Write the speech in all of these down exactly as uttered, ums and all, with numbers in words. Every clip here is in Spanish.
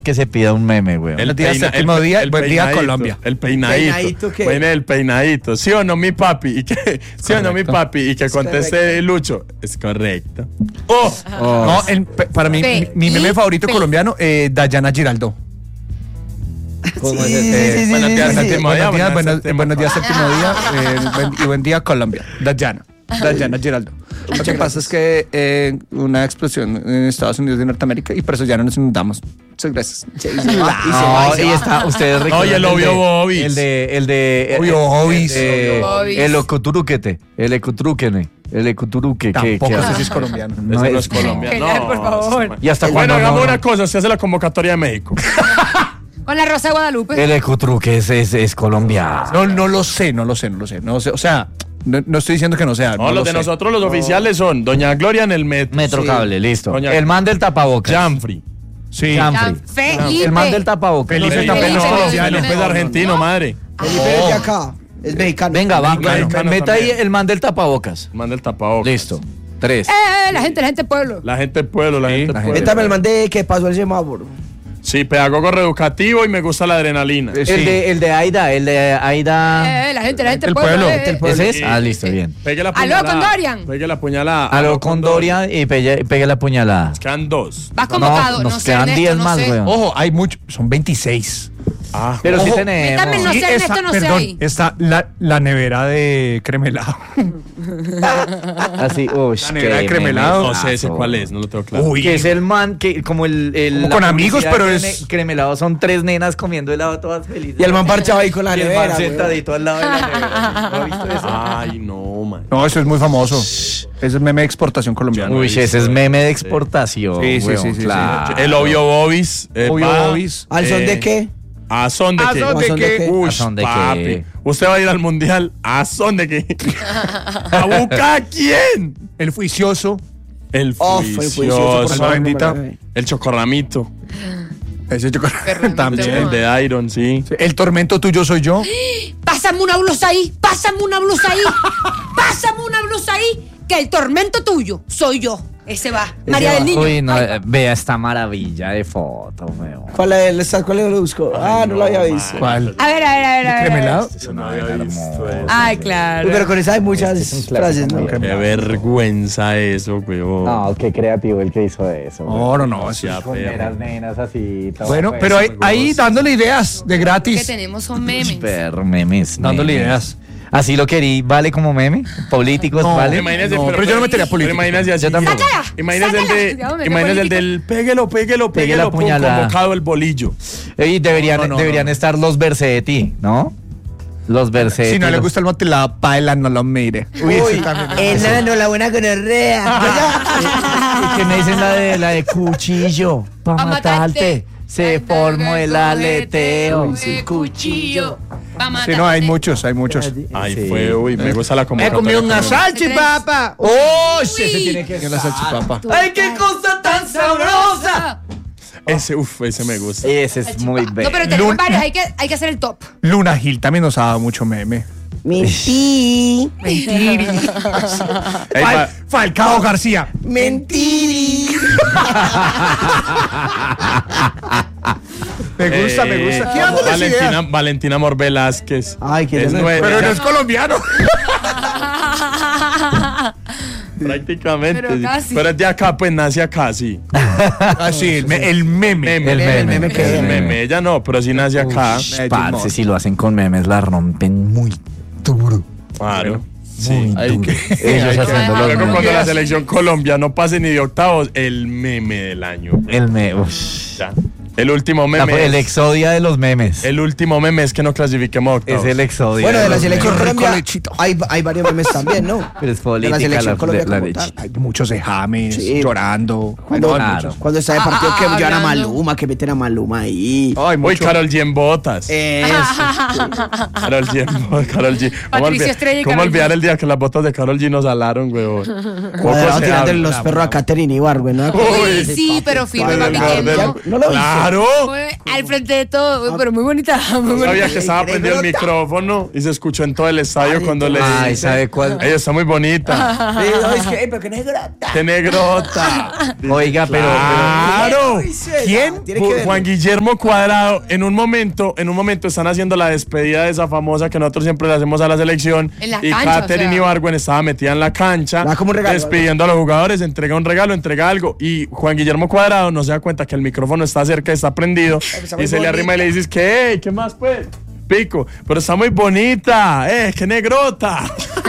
que se pida un meme, güey. El día peina, séptimo el, día, el buen día peinadito, Colombia. El peinadito. ¿Peinadito qué? Bueno, el peinadito. ¿Sí o no, mi papi? ¿Y que, ¿Sí o no, mi papi? Y que Es conteste correcto. Lucho. Es correcto. ¡Oh! Oh. No, el- pe- para mí, Pe- mi, mi meme y favorito pe- colombiano, eh, Dayana Giraldo. ¿Cómo Sí, es sí, eso? sí, sí, buenos sí, días, sí, sí. séptimo día, Buenos días, buenas buenos, séptimo. buenos días, séptimo día, eh, buen- y buen día Colombia. Dayana. Dayana Giraldo. Lo que pasa es que eh, una explosión en Estados Unidos de Norteamérica y por eso ya no nos inundamos. Muchas gracias. Sí, y se va, y se va, No, y se y va. está, ustedes No, y recuerdan el obvio de- Bobis. El de, el de... Obvio Bobis. El, de- Obvio Bobis. el ecuturuquete, el ecuturuquene, el ecuturuque. que- Tampoco que- sé si es colombiano. No Ese no es- es Colombia. Pelar, No, por favor. ¿Y hasta Bueno, cuándo hagamos no? una cosa. Usted hace la convocatoria de México. Con la Rosa de Guadalupe. El ecutruque es, es, es colombiano. No, no lo sé, no lo sé, no lo sé. No sé, o sea, no, no estoy diciendo que no sea. No, no los lo de sé. nosotros, los oficiales, son Doña Gloria en el metro. Metrocable, listo. Doña- El man del tapabocas. Janfrey. Sí. Janfrey. Felipe. El man del tapabocas. Felipe Felipe también no, es Felipe, Felipe colombiano. es argentino, madre. Felipe es de acá. Es mexicano. Venga, va, Mexicano me- meta ahí también. el man del tapabocas. Manda el tapabocas. Listo. Tres. Eh, la gente, la gente pueblo. La gente del pueblo, la Sí, gente la del gente- pueblo. Esta me la mandé que pasó el semáforo. Sí, pedagogo reeducativo y me gusta la adrenalina. Eh, El sí. de, el de Aida, el de Aida. Eh, la gente, la gente El pueblo. pueblo, eh. el pueblo. ¿Ese es? Sí. Ah, listo, bien. Pegue la Aló, puñalada. Condorian. Pegue la puñalada. Aló con Dorian y pegue, pegue la puñalada. Quedan dos. Vas convocado. No, No, nos sé, quedan Ernesto, diez no más, sé. weón. Ojo, hay muchos, son veintiséis. Ah, Pero sí Ojo. tenemos. Métame, no Sí, sé, Ernesto, no sé perdón, ahí. está la, la nevera de cremelado. Así, uy, La nevera de cremelado. no sé ese cuál es, no lo tengo claro. Uy, Que es el man que, como el. el Como la con amigos, publicidad pero de es- creme- Cremelado son tres nenas comiendo helado todas felices. Y el man parchado ahí con la Y el nevera, man güey. sentadito al lado de la nevera. ¿No ha visto eso? Ay, no, man. No, eso es muy famoso. Ese es meme de exportación colombiana. Uy, he ese es visto meme de ese. exportación. Sí, sí, weón, sí, sí, sí. claro. El obvio Bobis. eh, Obvio pa- Bobis. ¿Al son eh, de qué? ¿A son de ¿A qué? son de ¿A son de qué? qué? Uy, ¿A son de papi. qué? Usted va a ir al mundial. ¿A son de qué? ¿A buscar a quién? El juicioso. El Oh, fue juicioso. juicioso. por Alma favor, bendita. no me la ve. El chocorramito. Ese yo El también. de Iron, sí. El tormento tuyo soy yo. Pásame una blusa ahí, pásame una blusa ahí, pásame una blusa ahí, que el tormento tuyo soy yo. Ese va. María va. del Niño. Uy, no, Ay, eh, vea esta maravilla de foto, weón. ¿Cuál es el esta- ¿Cuál es el busco? Ah, no lo había visto. ¿Cuál? A ver, a ver, a ver. a ver. ¿Cremelado? Yo no había visto eso. Ay, claro. Uy, pero con esa hay muchas Este es un clásico frases, ¿no? muy Qué vergüenza eso, weón. No, qué creativo el que hizo eso. No, no, no. sí. Ya, Con perro. nenas, nenas así. todo Bueno, feo. pero ahí, ahí dándole ideas de Lo que gratis. tenemos son memes. Perro, memes. Dándole memes. ideas. Así lo querí, ¿vale como meme? Políticos, No, ¿vale? Imagínese, No, pero yo no metería política. Pero imagínese así. Yo tampoco. ¡Sácala! Imagínese el ¡Sácala! de, Ya, me imagínese el política. del péguelo, péguelo, Pegue la péguelo, pum, puñalada. convocado el bolillo. Y deberían, No, no, no, deberían no. estar los Versetti, ¿no? Los Versetti. Si no le los- gusta el mote, la paela no lo mire. Uy, ese también. Enano, la buena gonorrea. ¿Y qué me dicen la de, la de cuchillo? Pa' Pa' matarte. matarte. Se formó el aleteo. El cuchillo. Pa' Sí, matarte. no, hay muchos, hay muchos. Ay, Sí. fue, uy, me gusta la Me convocatoria. comí una con- salchipapa. ¡Oh! Ese tiene que Yo la salchipapa. ¡Ay, qué cosa tan sabrosa! Ese, uf, ese me gusta. Ese es muy bello. No, pero tenemos Lun- varios, hay que, hay que hacer el top. Luna Gil también nos ha dado mucho meme. Mentí. Ey, Fal- va- Falcao García. Mentí. Me gusta, me eh, gusta. ¿Quién dándoles Valentina, ideas? Valentina Mor Velázquez. Ay, que es ya no- nueva. Pero no es colombiano. Prácticamente. Pero sí. casi. Pero es de acá, pues nace acá, sí. Así, el, me- el meme. Meme. El El meme. meme que- El meme, ella no, pero sí nace acá. Ush, parce, si lo hacen con memes, la rompen muy duro. Claro. Muy Sí. Hay duro. que- Ellos Hay que- haciendo los Luego memes. cuando la selección Colombia no pase ni de octavos, el meme del año. El meme. ush. Ya. El último La- meme. el es- exodia de los memes. el último meme es que no clasifiquemos a octavos. Es el exodia. Bueno, de la los selección memes. Colombia lechito. hay, hay varios memes también, ¿no? Pero es De política, la selección la- Colombia la como leche. tal. Hay muchos de James Sí. llorando. Cuando, No, Claro. muchos. cuando está de partido que Ah, llevan a hablando. Maluma, que meten a Maluma ahí. Ay, Uy, mucho. Karol G en botas. Eso. Karol G en botas. Karol G. ¿Cómo, Patricio olvi- Estrella y ¿Cómo Karol G. olvidar el día que las botas de Karol G nos alaron, weón? Poco Cuadrado se tirándole habla. los perros a Catherine Ibar, güey. ¿no? Uy, sí, pero firme, Cuadra- papi, que del- no. ¿No lo viste? Claro. Muy- Al frente de todo, uy, pero muy bonita. Muy No bonita. sabía que estaba prendido el negrota. micrófono y se escuchó en todo el estadio Ay, cuando le Ay, dice, ¿sabe cuál? ella está muy bonita. Sí, no, es que, ey, pero que no es grata. ¡Qué negrota! Oiga, pero, ¡Claro! Ay, Cela, ¿Quién? tiene que verlo. Juan Guillermo Cuadrado. En un momento, en un momento están haciendo la despedida de esa famosa que nosotros siempre le hacemos a la selección. En la y cancha, Katherine o sea. Ibargüen estaba metida en la cancha, Da como un regalo, despidiendo a los jugadores, entrega un regalo, entrega algo. Y Juan Guillermo Cuadrado no se da cuenta que el micrófono está cerca, está prendido. está Y muy se le arrima y le bonita. dices, ¿qué? ¿Qué más pues? Pico, pero está muy bonita, eh, qué negrota.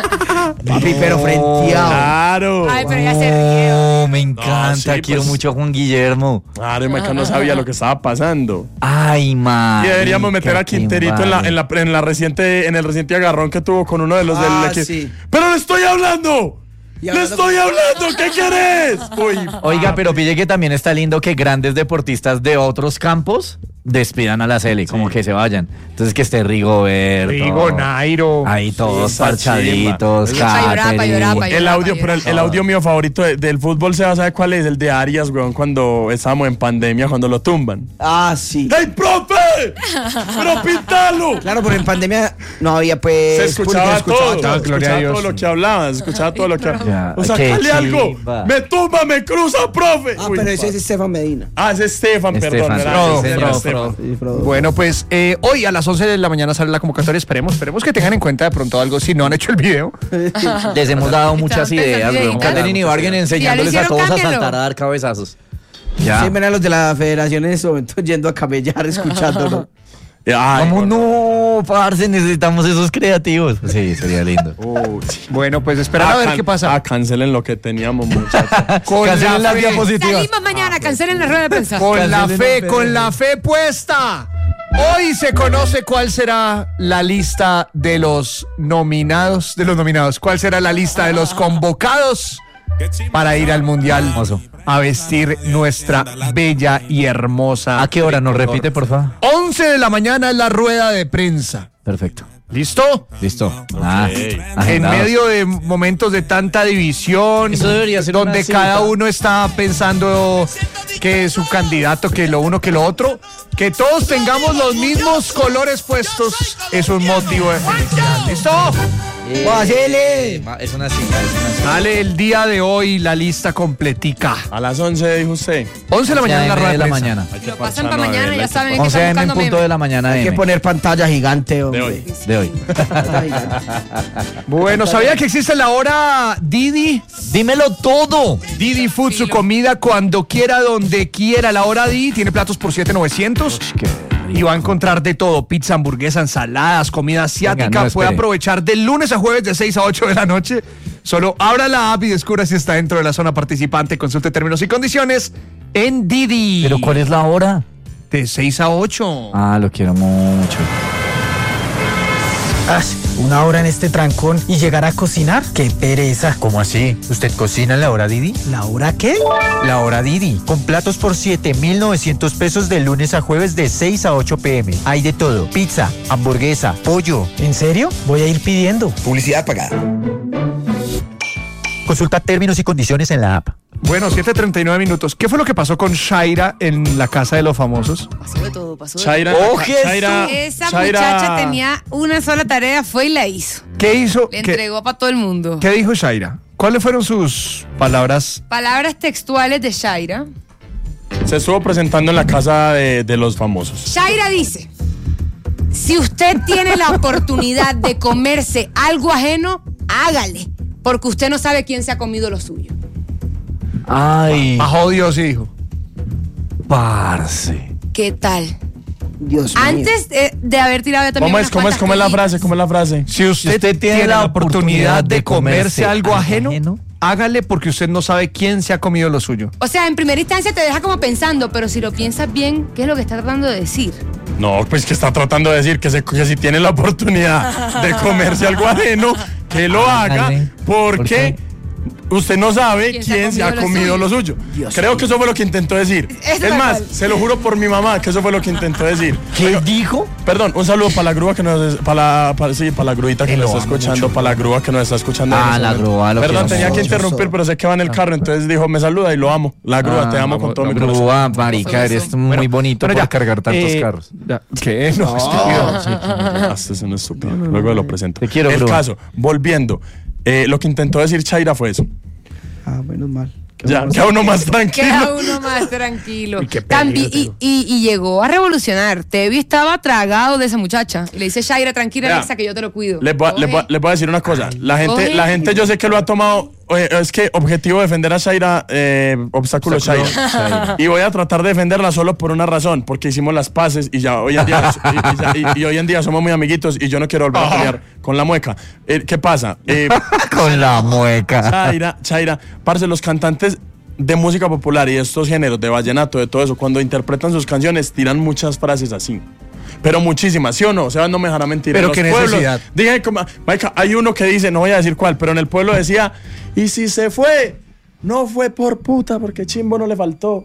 Papi, pero frenteado. Claro. Ay, pero ya se ríe. Oh, me encanta, No, sí, quiero pues. mucho a Juan Guillermo. Claro, el Michael no sabía lo que estaba pasando. Ay, man. Y deberíamos meter a Quinterito en la, en la, en la reciente, en el reciente agarrón que tuvo con uno de los Ah, del equipo. sí. ¡Pero le estoy hablando! Y ¡Le hablando estoy con- hablando! ¿Qué querés? Uy, Oiga, pero pille que también está lindo que grandes deportistas de otros campos despidan a la Sele, como que se vayan. Entonces que esté Rigoberto. Rigo, Nairo. Ahí todos Esa parchaditos. chimba. Pa' llorar, pa' Katherine. llorar, pa' llorar. el audio, pero el, el audio mío favorito de- del fútbol, se sabe cuál es, el de Arias, weón, cuando estábamos en pandemia, cuando lo tumban. Ah, sí. ¡Ey, profe! ¡Pero pintalo! Claro, pero en pandemia no había pues. Se escuchaba público, todo, todo, se gloria a escuchaba Dios. todo lo que hablaban, se escuchaba todo lo que Ya, O sea, qué ¡cale algo! chimba. ¡Me tumba, me cruza, profe! Ah, Uy, pero ese pa- es Estefan Medina. Ah, ese es Estefan, perdón. Estefan, era Frodo, ese, era Frodo, Estefan. Sí, Frodo. Bueno, pues eh, hoy a las once de la mañana sale la convocatoria. Esperemos, esperemos que tengan en cuenta de pronto algo si no han hecho el video. Les hemos dado muchas pensando ideas, en weón. ideas. Katherine Ibargüen enseñándoles a hicieron, todos a cámbienlo. saltar, a dar cabezazos. Ya. Sí, ven a los de la federación en ese momento yendo a camellar, escuchándolo. Ay, ¿Cómo bueno. no, parce? Necesitamos esos creativos. Sí, sería lindo. Uy, sí. Bueno, pues esperar a Ah, ver can- qué pasa. Ah, cancelen lo que teníamos, muchachos. Con Cancelen la las fe, diapositivas. Salimos mañana, cancelen la rueda de prensa. con la Cancelen fe, el con P R. la fe puesta. Hoy se conoce cuál será la lista de los nominados, de los nominados. ¿Cuál será la lista de los convocados para ir al Mundial Hermoso. a vestir nuestra bella y hermosa? ¿A qué hora? ¿Nos repite, por favor? once de la mañana es la rueda de prensa. Perfecto. ¿Listo? Listo. Ah, En agendados. medio de momentos de tanta división, Eso debería ser donde una cada cita. uno está pensando que su candidato, que lo uno, que lo otro, que todos tengamos los mismos colores puestos, es un motivo de felicidad. ¿Listo? Eh, ¡Pásele! ma- Es una cita, es una cita. Sale el día de hoy la lista completica. A las once, dijo usted. once de la mañana en la rueda de de la prensa. mañana. Hay que Lo pasan parcharnos para a mañana, verla, ya hay que saben que once están a eme en buscando punto memes. de la mañana Hay que M poner pantalla gigante, hombre. De hoy. de hoy. Pantalla gigante. Bueno, ¿sabía que existe la hora Didi? Dímelo todo. Didi Food, su comida cuando quiera, donde quiera. La hora Didi tiene platos por siete mil novecientos. Y va a encontrar de todo: pizza, hamburguesa, ensaladas, comida asiática. Venga, no Puede espere. aprovechar de lunes a jueves de seis a ocho de la noche. Solo abra la app y descubra si está dentro de la zona participante. Consulte términos y condiciones en Didi. ¿Pero cuál es la hora? De seis a ocho. Ah, lo quiero mucho. Ah, una hora en este trancón y llegar a cocinar. ¡Qué pereza! ¿Cómo así? ¿Usted cocina en la hora Didi? ¿La hora qué? La hora Didi, con platos por siete mil novecientos pesos de lunes a jueves de seis a ocho pe eme. Hay de todo: pizza, hamburguesa, pollo. ¿En serio? Voy a ir pidiendo. Publicidad pagada. Consulta términos y condiciones en la app. Bueno, siete treinta y nueve minutos. ¿Qué fue lo que pasó con Shaira en la casa de los famosos? Pasó de todo, pasó de Chaira, ¡Oh, Chaira, Esa Chaira- muchacha tenía una sola tarea, fue y la hizo. ¿Qué hizo? Le ¿Qué, entregó para todo el mundo. qué dijo Shaira? ¿Cuáles fueron sus palabras? Palabras textuales de Shaira. Se estuvo presentando en la casa de, de los famosos. Shaira dice, si usted tiene la oportunidad de comerse algo ajeno, hágale, porque usted no sabe quién se ha comido lo suyo. Ay, Bajó Dios y dijo. parce. ¿Qué tal? Dios mío. Antes de, de haber tirado yo también ¿Cómo es, unas cómo es, cuantas cómo es la cositas. frase? ¿Cómo es la frase? Si usted, usted tiene, la oportunidad de comerse algo ajeno, hágale porque usted no sabe quién se ha comido lo suyo. O sea, en primera instancia te deja como pensando, pero si lo piensas bien, ¿qué es lo que está tratando de decir? No, pues que está tratando de decir que, se, que si tiene la oportunidad de comerse algo ajeno, que lo haga, Hágale. porque ¿Por qué? usted no sabe ¿Quién quién se ha comido lo suyo. Dios Creo mío. que eso fue lo que intentó decir. Eso Es es más, mal. se lo juro por mi mamá que eso fue lo que intentó decir. ¿Qué dijo? Perdón, un saludo para la grúa que nos para la para, sí, para la grúita que Y nos lo está amo escuchando, mucho. para la grúa que nos está escuchando. Ah, en ese la momento. grúa, lo Perdón, que tenía amo. que interrumpir, pero sé que va en el carro, entonces dijo, me saluda y lo amo. La grúa, te amo con todo mi corazón. Grúa, marica, eres muy bonito Bueno, por ya. cargar tantos Eh, carros. ya. ¿Qué? No, estúpido. Ah, este es un estúpido. Luego lo presento. Te quiero, El grúa. caso, volviendo, eh, lo que intentó decir Chaira fue eso. Ah, menos mal. Qué Ya, bueno. queda uno más tranquilo. Queda uno más tranquilo. Y qué Tambi- peligro, y, y- y llegó a revolucionar. Tevi estaba tragado de esa muchacha. Y le dice, Shaira, tranquila, Vea, Alexa, que yo te lo cuido. Les voy, a- les voy a- les voy a decir una cosa. La gente, Oye. la gente yo sé que lo ha tomado. eh, Es que objetivo defender a Shaira, eh, obstáculo Obstáculo Shaira. Y voy a tratar de defenderla solo por una razón, porque hicimos las paces y ya hoy en día, y, y- y- y hoy en día somos muy amiguitos y yo no quiero volver a pelear con la mueca. Eh, ¿Qué pasa? Eh, Con la mueca. Chaira, Chaira, parce, los cantantes de música popular y estos géneros de vallenato, de todo eso, cuando interpretan sus canciones, tiran muchas frases así. Pero muchísimas, ¿sí o no? O sea, no me dejará mentir. Pero En los qué pueblos, necesidad. Dije, como, marica, hay uno que dice, no voy a decir cuál, pero en el pueblo decía, y si se fue, no fue por puta, porque chimbo no le faltó.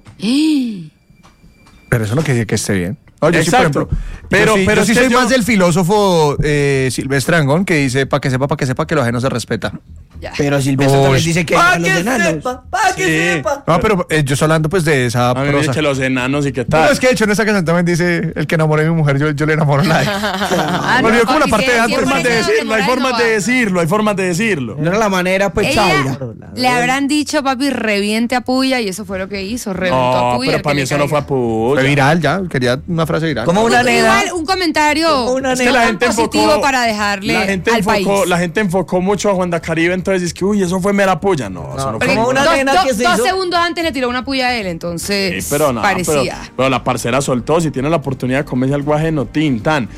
Pero eso no quiere decir que esté bien. No, yo sí, por Exacto. ejemplo, Pero- yo sí, pero yo es sí que soy yo- más del filósofo eh, Silvestre Angón, que dice, para que sepa, para que sepa que lo ajeno se respeta. Pero Silvestre Uy. también dice que a los enanos. Sí. No, pero eh, yo estoy hablando pues de esa A mí me prosa. dicen que los enanos y qué No, tal. es que de hecho en esa canción también dice, el que enamore a mi mujer, yo, yo le enamoro a la de. Ah, Bueno, no, yo como la papi, parte de sí, antes, Hay siempre formas de se decirlo, hay enamora formas no de va. decirlo, hay formas de decirlo. No era la manera, pues, Ella Chaira. le habrán dicho, papi, reviente a Puya, y eso fue lo que hizo, reventó a No, Puya. pero el para que mí le eso no fue a caiga. puya. Fue viral ya, quería una frase viral. Como una nena. Igual, un comentario una Es que la gente positivo enfocó, para dejarle la gente al enfocó, país. La gente enfocó mucho a Juan da Caribe, entonces es que, uy, eso fue mera puya. No, eso no Porque fue. como una dos, nena dos- que se dos hizo- segundos antes le tiró una puya a él, entonces Sí, pero no, pero, parecía. pero la parcera soltó, si tiene la oportunidad de comerse algo ajeno, tin, tan.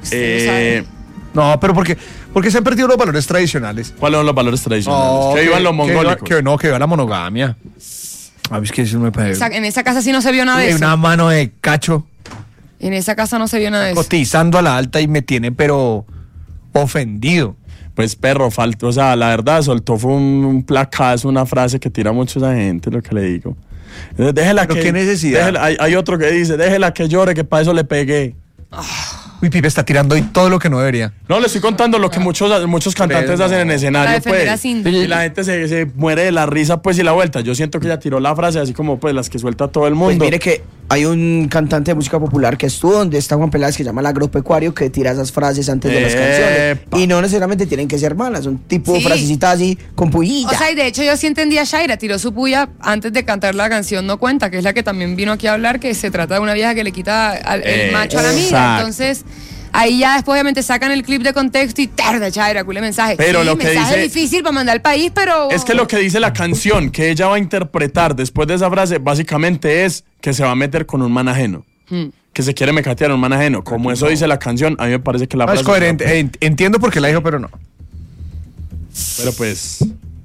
Eh, No, pero porque, porque se han perdido los valores tradicionales. ¿Cuáles son los valores tradicionales? No, que vivan los que mongólicos. viva- Que, no, que viva la monogamia. A ver, es que eso no me O parece. sea, en esa casa sí no se vio nada de Hay eso. una mano de cacho En esa casa no se vio nada de eso. cotizando a la alta y me tiene, pero ofendido. Pues perro, faltó, o sea, la verdad, soltó fue un, un placazo, una frase que tira mucho esa gente, lo que le digo. Entonces, déjela Pero que. qué necesidad. déjela- hay, hay otro que dice, déjela que llore, que para eso le pegué. Uy, Pipe está tirando hoy todo lo que no debería. No, le estoy contando lo que muchos, muchos cantantes Pero hacen en Para escenario, defender a pues. Cindy. Y la gente se, se muere de la risa, pues, y la vuelta. Yo siento que ella tiró la frase así como, pues, las que suelta todo el Pues mundo. mire que hay un cantante de música popular que estuvo donde está Juan Peláez, que se llama el agropecuario, que tira esas frases antes de las Epa. canciones. Y no necesariamente tienen que ser malas, son tipo Sí. frasecitas así con pullita. O sea, y de hecho yo sí entendí a Shaira, tiró su puya antes de cantar la canción No Cuenta, que es la que también vino aquí a hablar, que se trata de una vieja que le quita al- el Eh, macho a la amiga. exacto. Entonces, ahí ya después obviamente sacan el clip de contexto y tarda Shaira, cule mensaje. Pero Sí, lo que mensaje dice- difícil para mandar al país, pero... Es que lo que dice la canción que ella va a interpretar después de esa frase, básicamente es que se va a meter con un man ajeno. Hmm. Que se quiere mecatear a un man ajeno. Como eso dice la canción, a mí me parece que la No, frase. es coherente. Eh, ent- entiendo por qué la dijo, pero no. Pero pues.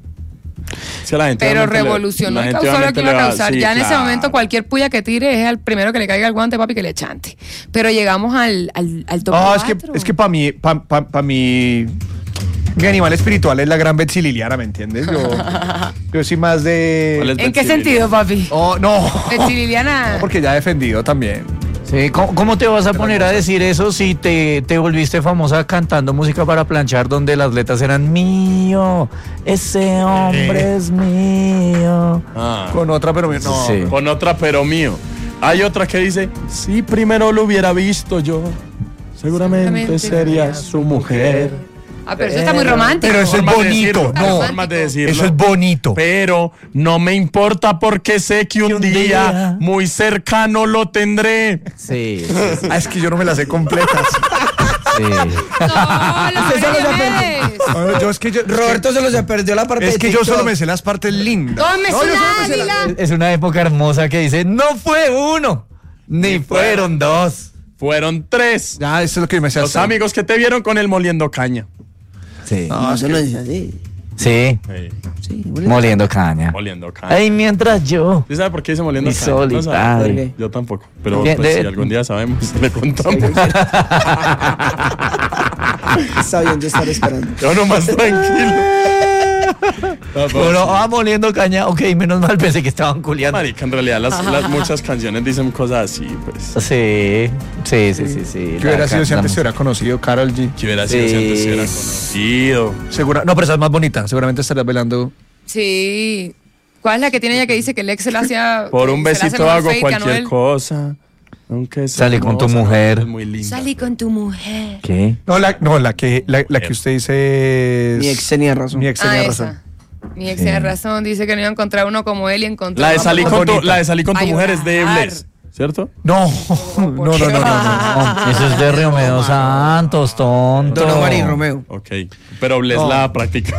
es que la gente Pero obviamente le- revolucionó la y gente causó lo obviamente que iba a le va- causar. sí, Ya en ese claro. momento cualquier puya que tire es el primero que le caiga el guante, papi, que le chante. Pero llegamos al, al, al top No, es que, cuatro. es que para mí, para pa, pa mí, mi animal espiritual es la gran Betsy Liliana, ¿me entiendes? Yo, yo soy más ¿Cuál de... es ¿En Betsy qué sentido, papi? Oh, no. Betsy Liliana. Porque ya he defendido también. Sí, ¿cómo, cómo te vas a poner a decir eso si te, te volviste famosa cantando música para planchar donde las letras eran mío, ese hombre es mío? Ah, Con otra, pero no. Sí. con otra, pero mío. Hay otra que dice: si primero lo hubiera visto yo, seguramente Seguramente sería su mujer. Ah, pero eso está muy romántico. Pero eso es Formas de bonito. decirlo, No, formas de decirlo. eso es bonito. Pero no me importa porque sé que un, un día, día muy cercano lo tendré. Sí, sí, sí. Ah, es que yo no me las sé completas. sí. No, los Usted solo se Diomedes. No, yo es que yo, Roberto solo se perdió la parte es de que yo TikTok. solo me sé las partes lindas. Tómese No, yo un solo me sé la- águila. Es una época hermosa que dice, no fue uno, ni fueron dos. Fueron tres. Ya, eso es lo que me sé Los hacer. amigos que te vieron con él moliendo caña. Sí, No, eso no dice así. sí, Sí, bueno. moliendo caña. Moliendo caña. Ay, mientras yo, ¿Sí sabe por qué dice moliendo mi caña? No sabe. solitario. ¿Por qué? Yo tampoco. Pero Bien, pues, de- si algún día sabemos, le contamos. Está bien, yo estaré esperando. Yo nomás tranquilo. Uno va moliendo caña. Ok, menos mal pensé que estaban culiando. Marica, en realidad las, las muchas canciones dicen cosas así, pues. Sí, sí, sí, sí, sí. ¿Qué hubiera La sido si can- antes se hubiera conocido Karol G? Que hubiera sido Sí. si antes se hubiera conocido. Segura, no, pero esa es más bonita. Seguramente estarías bailando. Sí. ¿Cuál es la que tiene ella que dice que el ex se la hacía... Por un se la hace besito mejor hago fake a cualquier Noel? cosa. Aunque sea Sale con tu hermosa, mujer. es muy linda. Salí con tu mujer. ¿Qué? No, la, no, la que, la, la que usted dice es... Mi ex tenía razón. Mi ex Ah, tenía esa. razón. Mi ex Sí. tiene razón, dice que no iba a encontrar uno como él y encontró La de una salí más con tu, bonita. la de salí con tu Ay, mujer es de llorar. Bless, ¿cierto? No, no, no, no, no, no. Eso es de Romeo Santos, tonto. Don Omar y Romeo. Ok. Pero Bless No. la practica.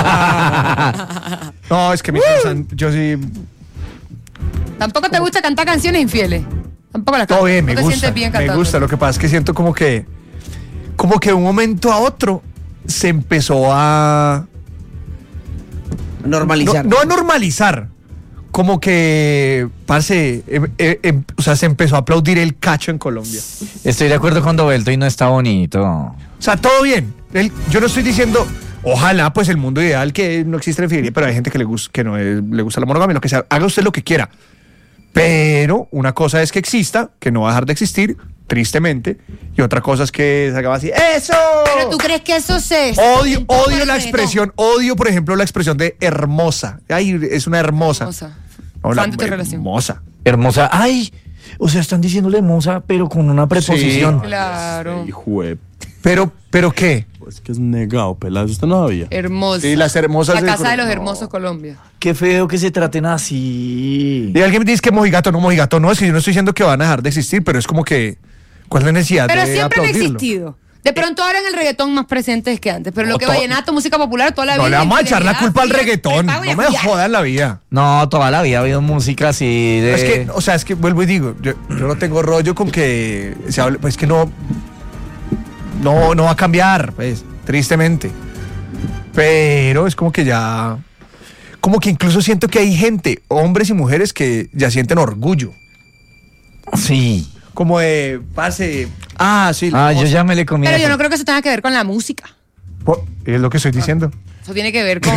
No, es que mi San- yo sí... Tampoco te gusta cantar canciones infieles. Tampoco las Todo cantas. bien, me No te gusta. sientes bien Me cantando. gusta. Lo que pasa es que siento como que... Como que de un momento a otro se empezó a... Normalizar. No, no a normalizar. Como que, parce, em- em- em- o sea, se empezó a aplaudir el cacho en Colombia. Estoy de acuerdo con Dobelto y no está bonito. O sea, todo bien. El- yo no estoy diciendo, ojalá, pues el mundo ideal que no existe la infidelidad, pero hay gente que le gusta, que no es- le gusta la monogamia, lo que sea. Haga usted lo que quiera. Pero una cosa es que exista, que no va a dejar de existir, tristemente, y otra cosa es que se haga así, ¡eso! Pero tú crees que eso se... Odio, en todo odio el la reggaetón? expresión, odio, por ejemplo, la expresión de hermosa. Ay, es una hermosa. Hermosa. No, la Fan de tu relación. hermosa. Hermosa. Ay, o sea, están diciéndole hermosa, pero con una preposición. Claro. Hijo de... Pero, ¿pero qué? Es que es negado, pelado. ¿Usted no sabía? Hermosa. Sí, las hermosas La de casa de Colombia. los hermosos Colombia. Qué feo que se traten así. Y alguien me dice que mojigato, no mojigato, no, es que yo no estoy diciendo que van a dejar de existir, pero es como que, ¿cuál es la necesidad Pero de siempre han aplaudirlo? existido. De pronto ahora en el reggaetón más presentes que antes. Pero No, lo que to- vallenato, música popular, toda la No vida. le vamos a echar la infidelidad, culpa al fiel, reggaetón, prepago y no me apoyar. jodan la vida. No, toda la vida ha habido música así de... Es que, o sea, es que vuelvo y digo, yo, yo no tengo rollo con que se hable, pues que no, no, no va a cambiar, pues, tristemente. Pero es como que ya, como que incluso siento que hay gente, hombres y mujeres, que ya sienten orgullo. Sí. Como de, pase, ah, sí. Ah, yo hermosa. ya me le comí. Pero eso. yo no creo que eso tenga que ver con la música. Po- Es lo que estoy diciendo. Eso tiene que ver con...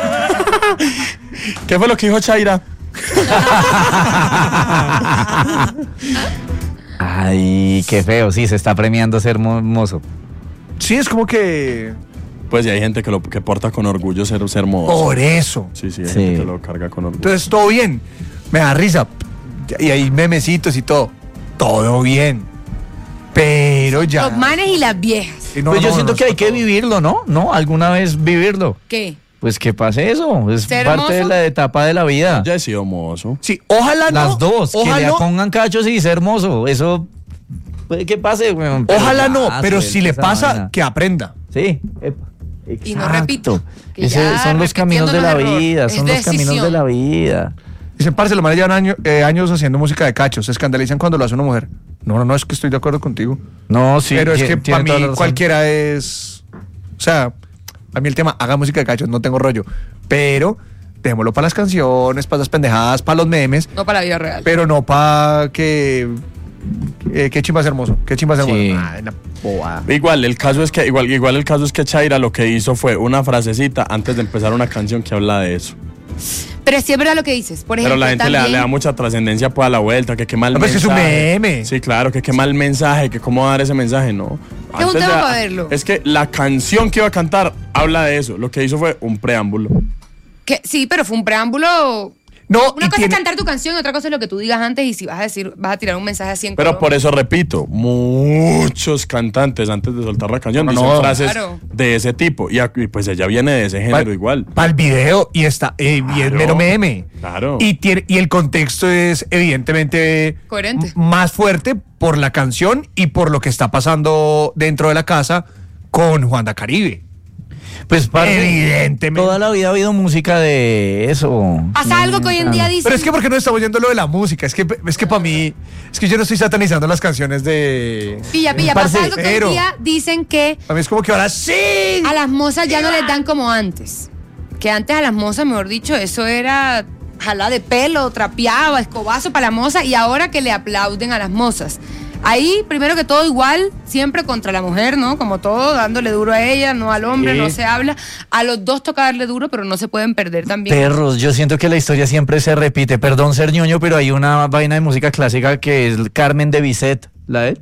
¿Qué fue lo que dijo Chaira? Ay, qué feo. Sí, se está premiando ser mo- mozo. Sí, es como que, Pues sí, hay gente que lo que porta con orgullo ser, ser mozo. por eso. Sí, sí, hay Sí. gente que lo carga con orgullo. Entonces, todo bien. Me da risa. Y hay memecitos y todo. Todo bien. Pero ya. Los manes y las viejas. Sí, no, pues yo no, siento no, que hay no, que no. vivirlo, ¿no? ¿No? Alguna vez vivirlo. ¿Qué? Pues que pase eso. Es ¿Ser parte de mozo? la etapa de la vida. Ya he sido mozo. Sí, ojalá no. Las dos. Que Ojalá le no. pongan cachos y ser mozo. Eso puede que pase, weón. Pero Ojalá ya, no, pero suelta si le esa pasa, vaina. que aprenda. Sí. Epa. Y no Exacto. repito, que Ese- ya son los caminos de la repitiendo no es error, vida. es Son los caminos decisión. de la vida. Dicen, parce, los manes llevan año- eh, años haciendo música de cachos. Se escandalizan cuando lo hace una mujer. No, no, no, es que estoy de acuerdo contigo. No, sí. pero es tie- que tiene para mí toda la razón. cualquiera es. O sea, a mí el tema, haga música de cachos, no tengo rollo. Pero dejémoslo para las canciones, para las pendejadas, para los memes, No para la vida real. pero no para que. Eh, qué chimba es hermoso, qué chimba es hermoso. Sí. Ay, una bobada. Igual, el caso es que, igual, igual el caso es que Chaira lo que hizo fue una frasecita antes de empezar una canción que habla de eso. Pero sí es verdad lo que dices. Por ejemplo, Pero la gente le, da- también- le da mucha trascendencia pues a la vuelta, que qué mal No, pero es que es un mensaje. meme. Sí, claro, que qué mal mensaje, que cómo dar ese mensaje, no. Es un Antes tema de- para verlo. Es que la canción que iba a cantar habla de eso. Lo que hizo fue un preámbulo. que, sí, pero fue un preámbulo. No, Una y cosa tiene- es cantar tu canción, otra cosa es lo que tú digas antes y si vas a decir, vas a tirar un mensaje así en Pero Colombia. por eso repito, muchos cantantes antes de soltar la canción No, dicen no. frases Claro. de ese tipo. Y, ac- y pues ella viene de ese género igual. Para el video y está eh, y es Claro. mero meme. Claro. Y, tiene, y el contexto es evidentemente Coherente. m- más fuerte por la canción y por lo que está pasando dentro de la casa con Juanda Caribe. Pues parce, Evidentemente. toda la vida ha habido música de eso. Pasa algo que hoy en día dicen. Pero es que porque no estamos oyendo lo de la música, es que es que para mí es que yo no estoy satanizando las canciones de Pilla, pilla, Parce, pasa algo que hoy pero- en día dicen que para mí es como que ahora sí. a las mozas ya no les dan como antes. Que antes a las mozas, mejor dicho, eso era jalá de pelo, trapeaba, escobazo para la moza y ahora que le aplauden a las mozas. Ahí, primero que todo, igual, siempre contra la mujer, ¿no? Como todo, dándole duro a ella, no al hombre, Sí. no se habla. A los dos toca darle duro, pero no se pueden perder también. Perros, yo siento que la historia siempre se repite. Perdón ser ñoño, pero hay una vaina de música clásica que es Carmen de Bizet, la de...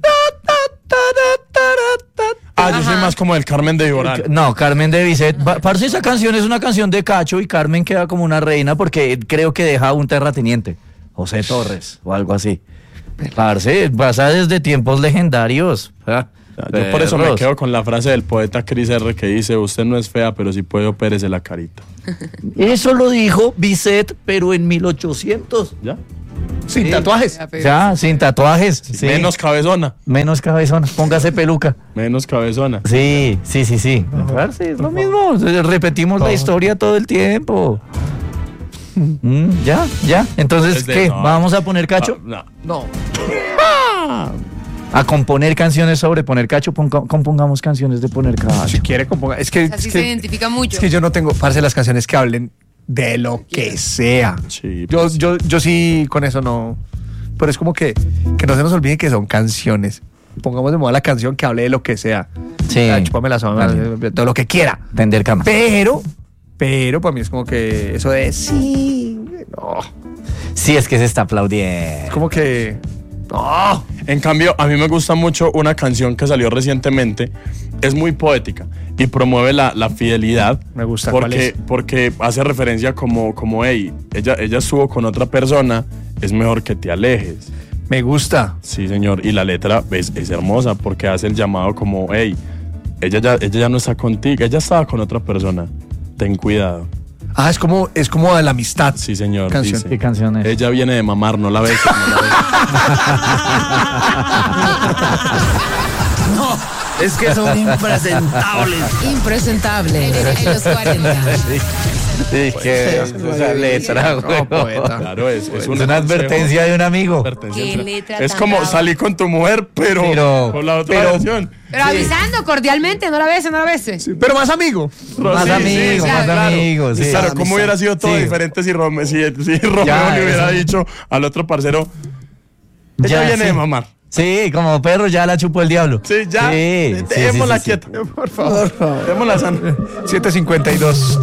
Ah, yo soy Ajá. más como el Carmen de Viboral. No, Carmen de Bizet. Pa- Parce, esa canción es una canción de Cacho y Carmen queda como una reina porque creo que deja un terrateniente, José Torres o algo así. Parce, pasa desde tiempos legendarios. Ah, Yo por eso me perros. quedo con la frase del poeta Chris R. que dice, usted no es fea, pero si puede opérese la carita. Eso lo dijo Bizet, pero en mil ochocientos. ¿Ya? Sin Sí. tatuajes. Ya, pero- Ya, sin tatuajes. Sí. Menos cabezona. Menos cabezona. Póngase peluca. Menos cabezona. Sí, sí, sí, sí. Parce, es lo mismo. Repetimos la historia todo el tiempo. Mm, ya, ya. Entonces, Desde- ¿qué? no. ¿Vamos a poner cacho? Ah, no. No. A componer canciones sobre poner cacho. Ponga- compongamos canciones de poner cacho. Si quiere, componga. Es que, Así es se que, identifica mucho. es que yo no tengo, parce, las canciones que hablen de lo que sea. Sí, Yo, pues. yo, yo sí, con eso no. Pero es como que, que no se nos olvide que son canciones. Pongamos de moda la canción que hable de lo que sea. Sí. Ah, chúpame la zona, Vale. de lo que quiera. Tender cama. Pero, pero para mí es como que eso de sí, no. Sí, es que se está aplaudiendo. Es como que, no. En cambio, a mí me gusta mucho una canción que salió recientemente. Es muy poética y promueve la, la fidelidad. Me gusta, ¿cuál Porque, es? porque hace referencia como, como hey, ella, ella estuvo con otra persona, es mejor que te alejes. Me gusta. Sí, señor. Y la letra es, es hermosa porque hace el llamado como, hey, ella ya, ella ya no está contigo, ella estaba con otra persona. Ten cuidado. Ah, es como, es como de la amistad. Sí, señor. Canción. dice. ¿Qué canción es? Ella viene de mamar, no la ves. No la ves. Es que son impresentables. Impresentable. En los cuarenta. Sí, que esa letra, güey. No, poeta. Claro, es, es, Es un una consejo. advertencia de un amigo. Advertencia. Qué letra Es tan como brava. salí con tu mujer, pero, Pero- con la otra pero- versión. Pero avisando cordialmente, no la beses, no la beses. Pero más amigo. Más Sí, sí, amigos, más claro. amigos. Sí. Claro, ¿cómo hubiera sido todo Sí. diferente si, Rome- si, si Romeo Ya, le hubiera eso. dicho al otro parcero, ella Ya, viene sí. de mamar? Sí, como perro ya la chupó el diablo. Sí, ya. Sí, sí, sí, Dejémosla sí, sí. quieta. Por favor. Démosla sana. siete cincuenta y dos.